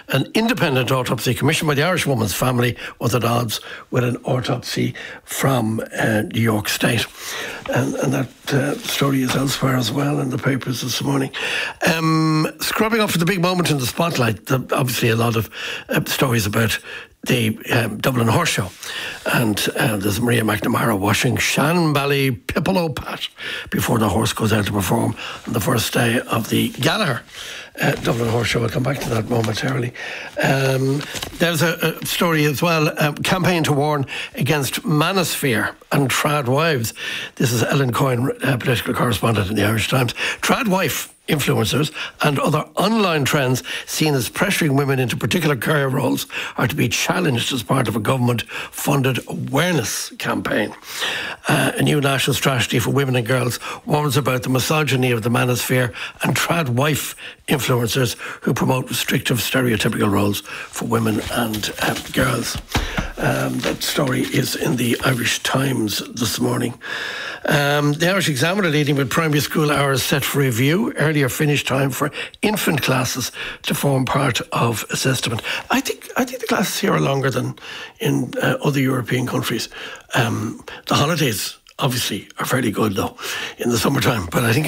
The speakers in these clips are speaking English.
An independent autopsy commissioned by the Irish woman's family was at odds with an autopsy from New York State. And that story is elsewhere as well in the papers this morning. Scrubbing up for the big moment in the spotlight, obviously a lot of stories about the Dublin Horse Show. And there's Maria McNamara washing Shanbally Pippolo Pat before the horse goes out to perform on the first day of the Gallagher Dublin Horse Show. I'll come back to that momentarily. There's a story as well, campaign to warn against manosphere and trad wives. This is Ellen Coyne, political correspondent in the Irish Times. Trad wife influencers and other online trends seen as pressuring women into particular career roles are to be challenged as part of a government-funded awareness campaign. A new national strategy for women and girls warns about the misogyny of the manosphere and trad wife influencers who promote restrictive stereotypical roles for women and girls. That story is in the Irish Times this morning. The Irish Examiner leading with primary school hours set for review. Earlier finish time for infant classes to form part of assessment. I think the classes here are longer than in other European countries. The holidays obviously are fairly good though in the summertime, but I think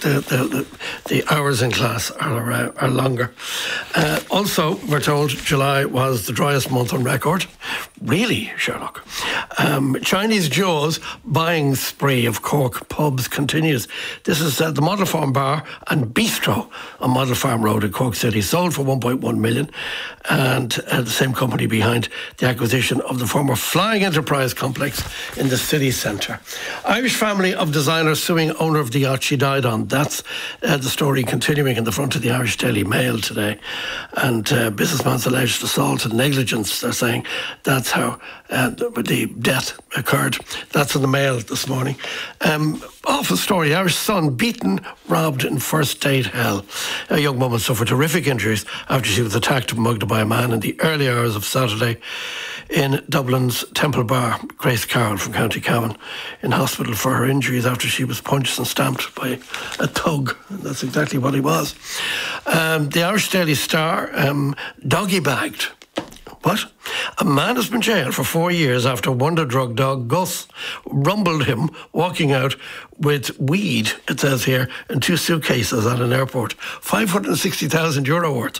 the hours in class are longer. Also, we're told July was the driest month on record. Really, Sherlock? Chinese Joe's buying spree of Cork pubs continues. This is the Model Farm Bar and Bistro on Model Farm Road in Cork City, sold for 1.1 million, and the same company behind the acquisition of the former Flying Enterprise complex in the city centre. Irish family of designer suing owner of the yacht she died on. That's the story continuing in the front of the Irish Daily Mail today. And businessman's alleged assault and negligence, they're saying that's how the death occurred. That's in the Mail this morning. Awful story. Irish son beaten, robbed in first date hell. A young woman suffered horrific injuries after she was attacked and mugged by a man in the early hours of Saturday in Dublin's Temple Bar. Grace Carroll from County Cavan in hospital for her injuries after she was punched and stamped by a thug. That's exactly what he was. The Irish Daily Star, doggy bagged. What? A man has been jailed for 4 years after wonder drug dog Gus rumbled him walking out with weed, it says here, in 2 suitcases at an airport. €560,000 worth.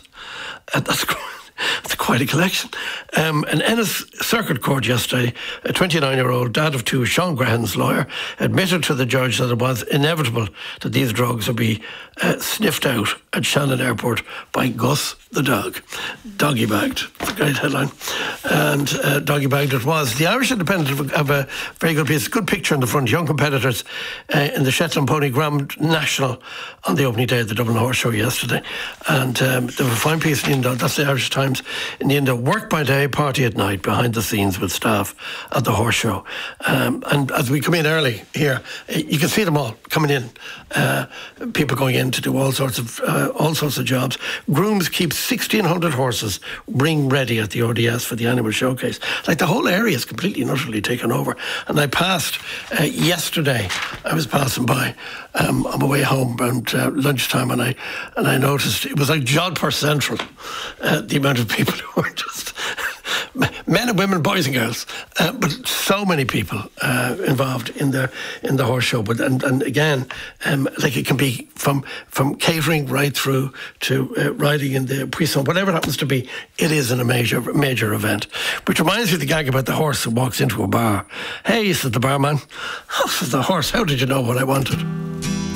That's quite a collection. An Ennis Circuit Court yesterday, a 29-year-old dad of 2, Sean Grahan's lawyer, admitted to the judge that it was inevitable that these drugs would be sniffed out at Shannon Airport by Gus the dog. Doggy bagged. It's a great headline. And doggy bagged it was. The Irish Independent have a very good piece, good picture in the front. Young competitors in the Shetland Pony Grand National on the opening day of the Dublin Horse Show yesterday. And they have a fine piece in the Indo. That's the Irish Times in the Indo. Work by day, party at night, behind the scenes with staff at the horse show. And as we come in early here, you can see them all coming in. People going in to do all sorts of jobs. Grooms keep 1,600 horses ring ready at the RDS for the annual showcase. Like the whole area is completely and utterly taken over. And I passed yesterday. I was passing by on my way home around lunchtime, and I noticed it was like Jodhpur Central. The amount of people who were just men and women, boys and girls, but so many people involved in the horse show. But and again, like it can be from catering right through to riding in the puissant, whatever it happens to be. It is in a major event. Which reminds me of the gag about the horse who walks into a bar. Hey, says the barman. Oh, says the horse, how did you know what I wanted?